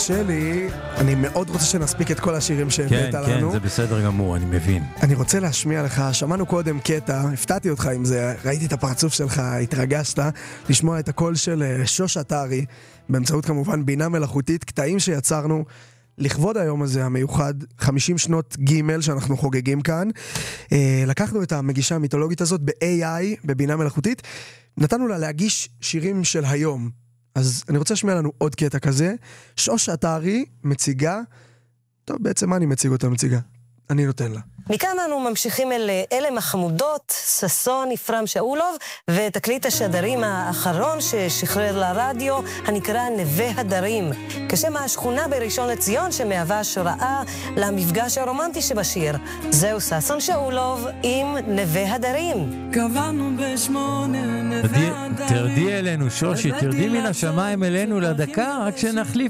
תרשה לי, אני מאוד רוצה שנספיק את כל השירים שהבאת לנו. כן, זה בסדר גמור, אני מבין. אני רוצה להשמיע לך, שמענו קודם קטע, הפתעתי אותך עם זה, ראיתי את הפרצוף שלך, התרגשת, לשמוע את הקול של שוש אתרי, באמצעות כמובן בינה מלאכותית, קטעים שיצרנו לכבוד היום הזה המיוחד, 50 שנות ג' שאנחנו חוגגים כאן. לקחנו את המגישה המיתולוגית הזאת ב-AI, בבינה מלאכותית, נתנו לה להגיש שירים של היום. אז אני רוצה לשמיע לנו עוד קטע כזה. שוש אתרי מציגה, טוב, בעצם מה אני מציג אותה מציגה? אני נותן לה. מכאן אנו ממשיכים אל אלם החמודות, ששון יפרם שאולוב, ותקליט השדרים האחרון ששחרר לרדיו, הנקרא נווה הדרים, כשם השכונה בראשון לציון שמהווה השראה למפגש הרומנטי שבשיר. זהו ששון שאולוב עם נווה הדרים. קבענו בשמונה נווה הדרים. תרדי אלינו, שושי, תרדי מן השמיים אלינו לדקה, רק שנחליף